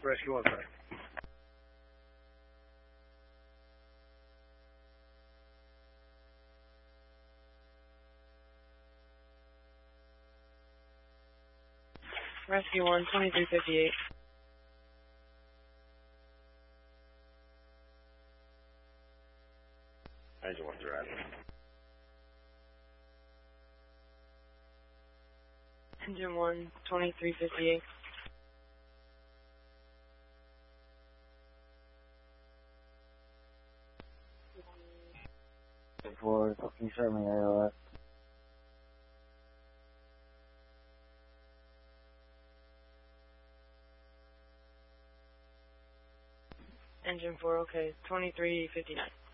Rescue 1, sorry. Rescue 1, 2358. Engine 1 driving. Engine 1, 2358. Can you show me AOS? Engine 4, okay, 2359.